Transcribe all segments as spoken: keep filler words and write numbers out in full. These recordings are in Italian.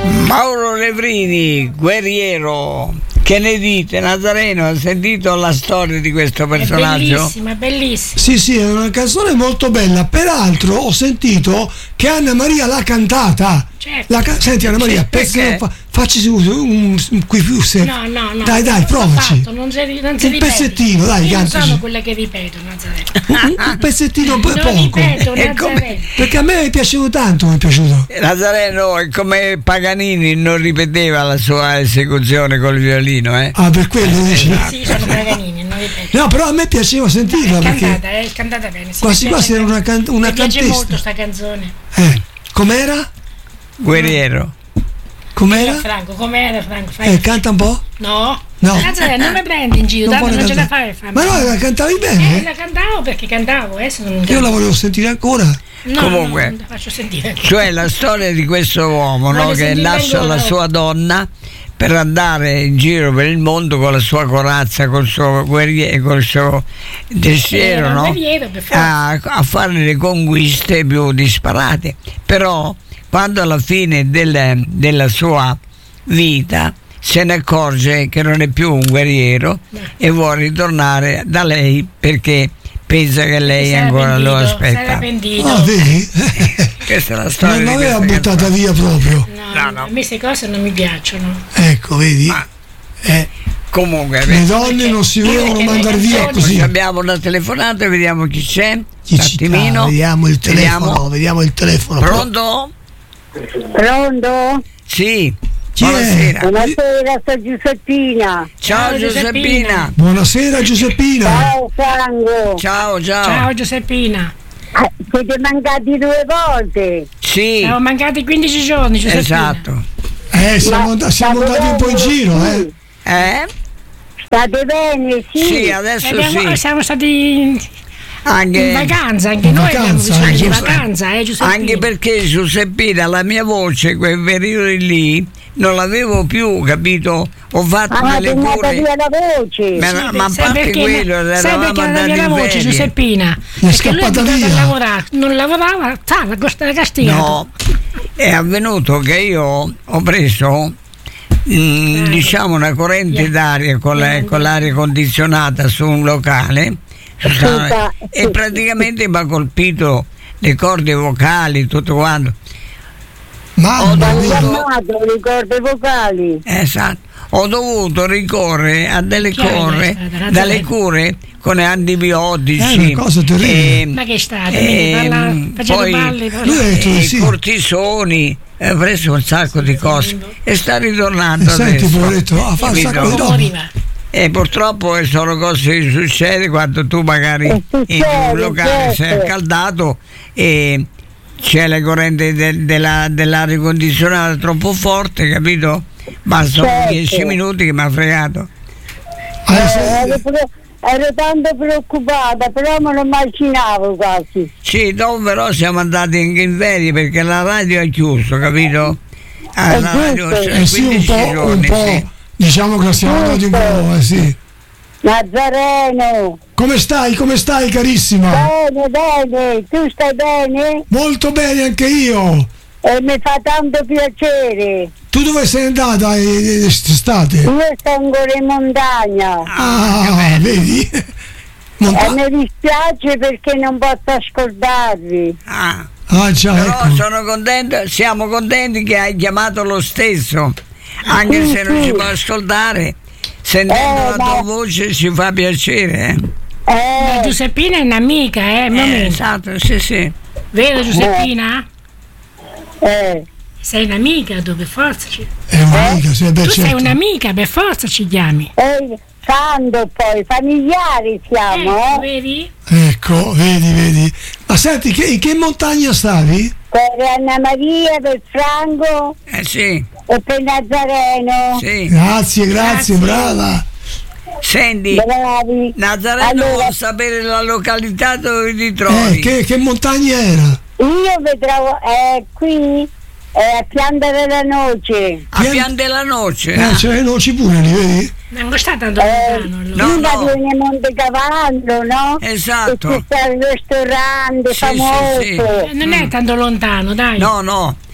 Mauro Levrini, guerriero. Che ne dite, Nazareno? Ha sentito la storia di questo personaggio? È bellissima, è bellissima. Sì, sì, è una canzone molto bella. Peraltro ho sentito che Anna Maria l'ha cantata. Certo. La ca- Senti Anna Maria, perché non fa- facci un, un, un qui più se... No, no, no. Dai, dai, provaci. Fatto, non si, non si un ripete. pezzettino, dai, Io non cantaci. sono quella che ripeto, Nazareno. Un, un pezzettino un po' Non poco. ripeto, È Nazareno. come- Perché a me è piaciuto tanto, mi è piaciuto. Nazareno è come Paganini non ripeteva la sua esecuzione col violino, eh? Ah, per quello dici? Sì, sono Paganini, non ripeto. No, però a me piaceva sentirla È perché cantata, è cantata bene. Sì, quasi mi quasi piace- era una, can- una mi piace cantesta. molto sta canzone. Eh, com'era? Guerriero. Com'era? Franco, com'era Franco? Fai... Eh, canta un po'? No. No. Nazareno, non mi prendi in giro, Non tanto vuole non ce la cantare. fai a Ma fare. no, la cantavi Eh, bene? la cantavo perché cantavo, adesso non Io la volevo sentire ancora. No, Comunque. no, non la faccio sentire. Cioè la storia di questo uomo, no, Voglio che sentire lascia ancora. la sua donna per andare in giro per il mondo con la sua corazza, col suo guerriero, col suo desiderio, Era un no? guerriero, per forza. a, a fare le conquiste più disparate. Però quando alla fine del- della sua vita se ne accorge che non è più un guerriero e vuole ritornare da lei perché pensa che lei Si era ancora lo pentito, si aspetta. era pentito. Ah, vedi? Questa è la storia Non di l'aveva questa buttata canzone. via proprio. No, No, no. a me queste cose non mi piacciono. Ecco, vedi? Ma- Eh, Comunque, le donne non si devono perché mandare le via canzoni- così. abbiamo una telefonata, vediamo chi c'è. Chi Un ci sta? attimino. Vediamo il telefono, Vediamo. vediamo il telefono. Pronto? Pronto? Sì. Chi è? Buonasera. Buonasera, sono Giuseppina. Ciao Ciao, Giuseppina. Giuseppina. Buonasera Giuseppina. Ciao Franco. Ciao, ciao. Ciao Giuseppina. Ah, siete mancati due volte. Sì, Siamo mancati quindici giorni, Giuseppina. esatto. Eh, siamo, Ma- siamo state andati un po' in bene? giro, eh. Sì. Eh? State bene? Sì. Sì, adesso Abbiamo- sì. Siamo stati in, in Anche, vacanza, anche In noi vacanza, abbiamo bisogno eh, di giusto. vacanza, eh Giuseppina. anche perché Giuseppina, la mia voce, quel periodo lì, non l'avevo più, capito? Ho fatto Ah, delle è andata cure. via la voce. Ma, Sì, ma a sai parte perché- quello, sai eravamo perché andava andati via la in voce, ferie. Giuseppina? è Perché lui è scappata abituato via. a lavorare, non lavorava, sa, la costa castigato. No, è avvenuto che io ho preso mm, diciamo una corrente Yeah. d'aria con, la- Yeah. con l'aria condizionata su un locale Scusa, e sì. praticamente mi ha colpito le corde vocali, tutto quanto. Mamma Ho mia. dovuto- Chiamato le corde vocali. Esatto. Ho dovuto ricorrere a delle Chi è cure, questa? Razza dalle lei? cure con antibiotici. È una cosa terribile. e- Ma che state? ehm, Parla- facendo poi balli, lui è- detto di i sì. cortisoni, ha preso un sacco di cose e sta ritornando Eh, senti, adesso. poveretto, ha fatto un Capito? sacco di roba. moriva. E purtroppo sono cose che succede quando tu magari Eh, succede, in un locale sei certo. accaldato e c'è la corrente de- della- dell'aria condizionata troppo forte, capito? Bastano Certo. dieci minuti che mi ha fregato. Ah, Eh, se- ero, pre- ero tanto preoccupata, però me lo immaginavo quasi. Sì, dopo però siamo andati anche in ferie perché la radio ha chiuso, capito? Ah, È la radio giusto. eh sì, un quindici po', un giorni, po', sì. diciamo che siamo andati un po', eh sì. Nazareno, Come stai, come stai carissima? bene, bene, tu stai bene? Molto bene anche io. E mi fa tanto piacere. Tu dove sei andata eh, estate? Io sto ancora in montagna. Ah, vedi? E Monta- mi dispiace perché non posso ascoltarvi. Ah, ah già, però ecco. sono contento, siamo contenti che hai chiamato lo stesso, anche Sì, se non sì. ci può ascoltare, sentendo Eh, la tua ma- voce ci fa piacere. Ma Eh, Giuseppina è un'amica, eh, Eh, momento. esatto, sì, sì. Vero Giuseppina? eh, Sei un'amica tu, per forza ci... È un'amica, sì, beh, Tu sei certo. un'amica, per forza ci chiami. eh, tanto poi, familiari siamo, Eh, eh? vedi? Ecco, vedi, vedi. Ma senti, che, in che montagna stavi? Per Anna Maria, per Franco Eh sì, e per Nazareno. sì. Grazie, grazie, Grazie. brava. Senti, Bravi. Nazareno Allora, vuol sapere la località dove ti Eh, trovi. che, che montagna era? io vi trovo eh, qui eh, a Pianta della Noce. A Pian della Noce. Eh, ah. cioè, noci pure lì, vedi? Non sta tanto Eh, lontano allora. No, prima no. viene Montecavallo, no? Esatto. E c'è sta il ristorante Sì, famoso. sì, sì. Eh, Non è tanto lontano, dai. No, no.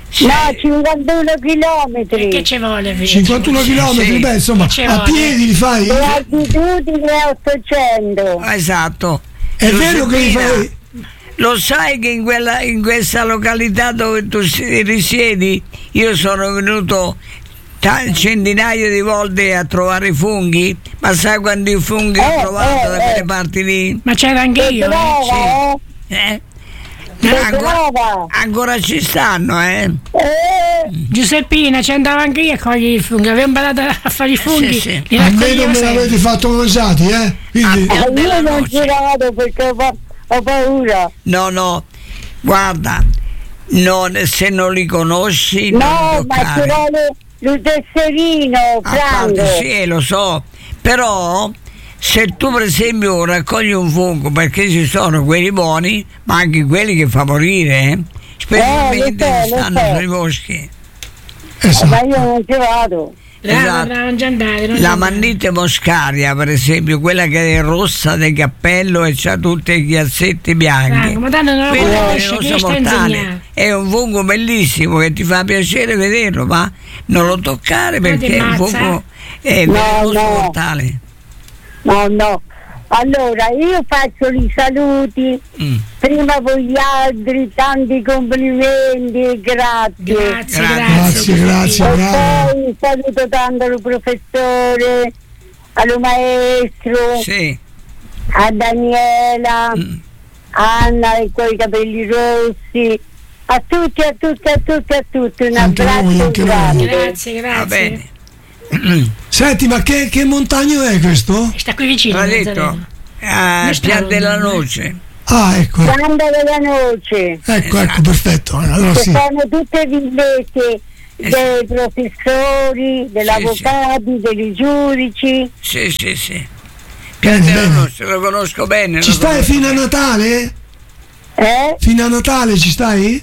Sì. No, cinquantuno chilometri. E che ci vuole? figlio? cinquantuno chilometri, sì. beh, insomma, Che ci a vuole? piedi li fai? E altitudine ottocento. Esatto. È vero che li Giuseppina, fai? lo sai che in, quella, in questa località dove tu si- risiedi io sono venuto ta- centinaia di volte a trovare i funghi, ma sai quanti funghi ho Eh, trovato eh, da quelle eh. parti lì? Ma c'era anche Che io. eh. brava, eh? Eh? Che Ancora, brava. ancora ci stanno, eh? Eh, Giuseppina, ci andavo anche io a cogliere i funghi. Avevo imparato a fare i funghi. Sì, sì. Li A me non raccoglievo me sempre. l'avete fatto mangiati, eh? Quindi, Ah, io della non noce. ci vado perché ho, pa- ho paura. No, no, guarda, non- se non li conosci non No, li ma toccare. ci vuole il tesserino, A parte, Franco. sì, lo so, però se tu per esempio raccogli un fungo, perché ci sono quelli buoni, ma anche quelli che fa morire, eh? specialmente Eh, lo so, se lo stanno so. sui boschi. esatto. Ma io non ci vado. Brava, Esatto. brava, non ci andare. non ci La andare. mannite moscaria, per esempio, quella che è rossa del cappello e c'ha tutti i chiazzetti bianchi. Franco, ma tanto non lo Quello è conosce, che velenoso sta a mortale. insegnare? È un fungo bellissimo che ti fa piacere vederlo, ma non lo toccare Ma ti perché è un ammazza? fungo è No, velenoso no. mortale. No, no. Allora, io faccio i saluti. Mm. Prima voi gli altri, tanti complimenti, grazie. Grazie, Grazie. grazie. Grazie, grazie. E bravo. poi saluto tanto il professore, al maestro, Sì. a Daniela, Mm. Anna e coi capelli rossi, a tutti, a tutti, a tutti, a tutti, un Anche noi, abbraccio anche noi. grande. Grazie, Va grazie. bene. Senti, ma che, che montagno è questo? Sta qui vicino. L'ha Nazareno. detto? Ah, Noi Pian stavamo della andando, eh. Noce. Ah, ecco, ecco, Santa della Noce, ecco, ecco, perfetto. Allora che sì. sono tutte villette dei professori, degli Sì, avvocati, dei giudici. Sì, sì, sì. Pian Bene, della bene. Noce, lo conosco bene. Ci lo stai conosco fino a bene. Natale? Eh? Fino a Natale ci stai?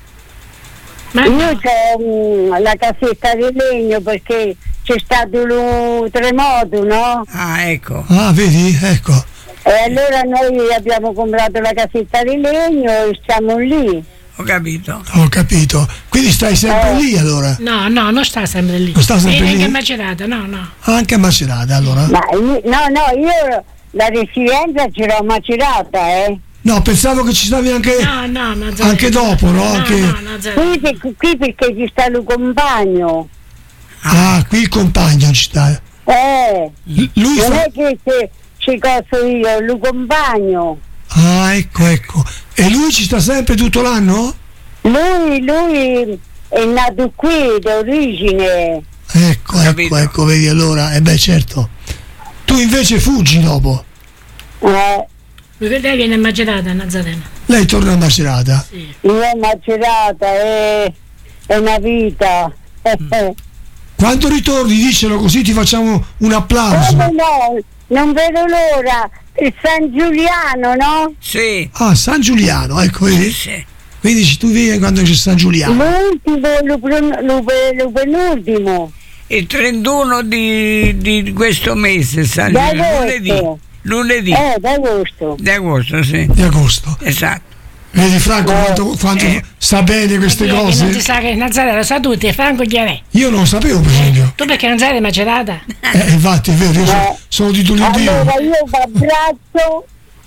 Ma Io ho la cassetta di legno perché c'è stato un terremoto, no? Ah, ecco. Ah, vedi? Ecco. E allora noi abbiamo comprato la cassetta di legno e stiamo lì. Ho capito. Ho capito. Quindi stai sempre Eh. lì allora? no, no, non sta sempre lì. Non sta sempre Viene lì? anche Macerata, no, no. Anche a Macerata allora? Ma io, no, no, io la residenza ce l'ho macerata, eh. No, pensavo che ci stavi anche, No, no, Nazareno. anche dopo, no? No, Anche... no, Nazareno. Qui, per- qui perché ci sta il compagno. Ah, qui il compagno ci sta. Eh, L- Lui non fa... è che se- ci costo io, il compagno. Ah, ecco, ecco. E lui ci sta sempre tutto l'anno? Lui, lui è nato qui d'origine. Ecco, Capito. ecco, ecco, vedi allora. E beh, certo. Tu invece fuggi dopo. Eh, Lei viene a Macerata, Nazareno. Lei torna a Macerata. Sì. io è macerata, è, è una vita. Eh, eh. Quando ritorni, dicelo così ti facciamo un applauso. Come no, non vedo l'ora. Il San Giuliano, no? Sì. Ah, San Giuliano, ecco, Sì, vedi? sì. Quindi ci- tu vieni quando c'è San Giuliano. L'ultimo, il pen- il pen- il penultimo. Il trentuno di, di questo mese, San D'agosto. Giuliano, lunedì. Lunedì Eh, d'agosto. di agosto, sì. Di agosto. Esatto. Vedi Franco Eh. quanto, quanto Eh. sa bene queste Chi è che non si cose? sa che Nazareno lo sa tutti, e Franco chi è? Io non lo sapevo, per esempio. Tu perché non sai di Macerata? Eh, infatti è vero, io sono, Eh. sono di Tolentino. Allora io vi abbraccio,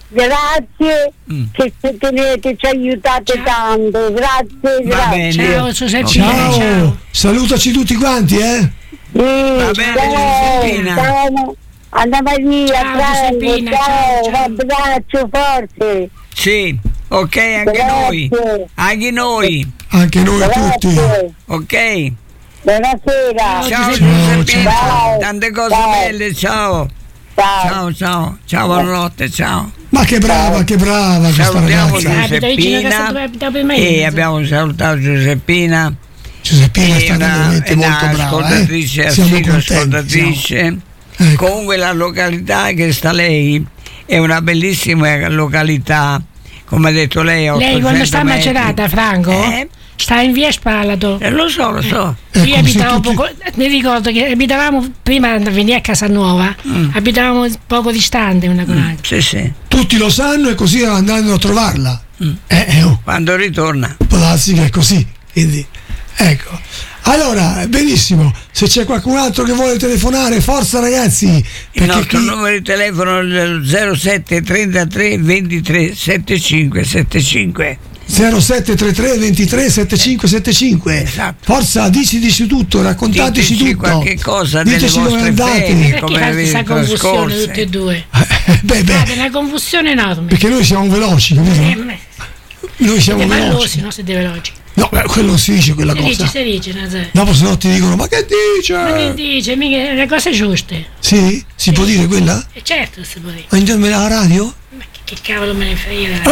grazie Mm. che, che, che ci aiutate Ciao. tanto, grazie, Va grazie. bene. Ciao Giuseppina, Ciao, ciao. salutaci tutti quanti, eh? Sì, Va bene, ciao, Giuseppina. ciao, Anna Maria, Ciao, Franco, Giuseppina, ciao, ciao, vi ciao. abbraccio forte. Sì, ok, anche Grazie. noi. Anche noi. Anche noi tutti. Grazie, Ok. buonasera. Ciao Giuseppina. Giuseppina. Ciao. Tante cose Ciao. belle, ciao. Ciao. Ciao, ciao. Ciao, buonanotte, ciao. Ma che brava, che brava questa Salutiamo ragazza. Abita vicino a casa Giuseppina dove abita prima e io. abbiamo salutato Giuseppina. Giuseppina è È stata una, veramente è una molto brava, ascoltatrice, eh? Siamo assidua contenti. ascoltatrice. siamo- Ecco. Comunque la località che sta lei è una bellissima località, come ha detto lei. a Lei quando ottocento sta a metri. Macerata, Franco, Eh? sta in via Spalato. Eh, lo so, lo so. Ecco, Io se abitavo tutti- poco, mi ricordo che abitavamo prima di venire a Casanuova, Mm. abitavamo poco distante una con l'altra. Sì, sì. Tutti lo sanno e così andando a trovarla. Mm. Eh, eh, oh, Quando ritorna. può darsi che è così. Quindi, Ecco. Allora, benissimo, se c'è qualcun altro che vuole telefonare, forza ragazzi. Il nostro qui... numero di telefono è zero sette trentatré ventitré settantacinque settantacinque. zero sette trentatré ventitré settantacinque settantacinque. Esatto. Forza, dici, dici tutto, raccontateci Diteci tutto. qualche cosa Diteci delle dove vostre andate. ferie, Perché come fate avete questa confusione trascorse. tutti e due? beh, beh, Fate una confusione enorme. perché noi siamo veloci, capito? Eh, me- Noi siamo siete veloci. veloci, no? Siete veloci. No, beh, quello non si dice quella Si cosa. dice, si dice, Nazare. Dopo se no ti dicono, ma che dice? Ma che dice? Mica le cose giuste. Sì? Si può dire quella? E certo si può dire. Ma intorno alla radio? Ma che, che cavolo me ne frega?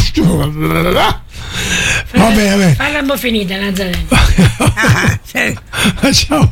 Vabbè, vabbè. Falla un po' finita, Nazare. Ah, sì. Ciao.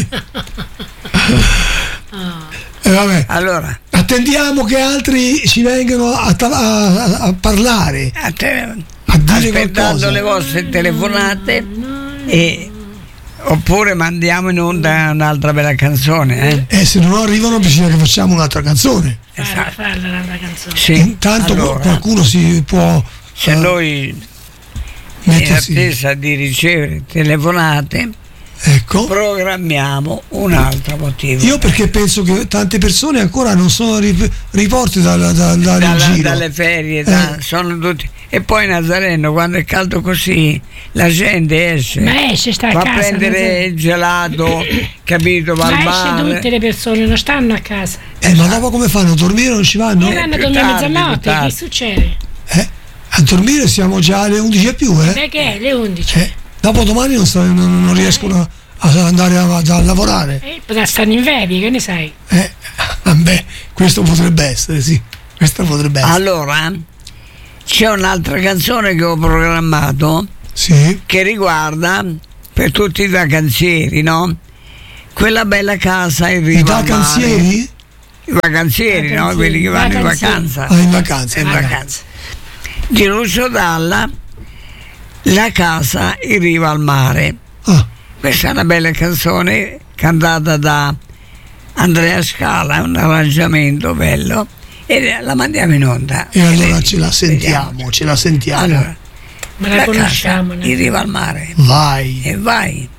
E vabbè. Allora, Attendiamo che altri ci vengano a, ta- a- a parlare, a te- a dire aspettando qualcosa. le vostre telefonate e oppure mandiamo in onda un'altra bella canzone, eh? E se non arrivano bisogna che facciamo un'altra canzone. Falla, Esatto. falla un'altra canzone. Sì, Intanto allora, qualcuno si può se eh, noi in mettersi. attesa di ricevere telefonate Ecco. programmiamo un altro motivo. Io perché penso che tante persone ancora non sono rip- riporte dal, dal, dal Dalla- giro. dalle ferie, da- Eh. sono tutti. E poi Nazareno, quando è caldo così, la gente esce, Ma esce, sta a va a casa. prendere Nazare. il gelato, capito, va al Ma esce bar. tutte le persone, non stanno a casa. Eh, ma dopo come fanno? A dormire non ci vanno? E vanno a più dormire a tardi, più mezzanotte, tardi. che succede? Eh? A dormire siamo già alle undici e più, eh? Perché? Le undici. Eh, dopo domani non, sta- non- non riescono a, a andare a, a lavorare. Eh, potrà stare in ferie, che ne sai? Eh, beh, questo potrebbe essere, sì. Questo potrebbe essere. Allora, c'è un'altra canzone che ho programmato Sì. che riguarda per tutti i vacanzieri, no? Quella bella casa in I riva al mare. vacanzieri? I vacanzieri, no? Vacanzieri, Quelli che vanno in vacanzieri. vacanza. Ah, in vacanza, in in vacanza. vacanza. Di Lucio Dalla, La casa in riva al mare. Ah, Questa è una bella canzone cantata da Andrea Scala, un arrangiamento bello, e la mandiamo in onda. e allora Vedi, ce la sentiamo, vediamo. ce la sentiamo. Allora, Ma la, la conosciamo. casa ne- in riva al mare. Vai. E vai.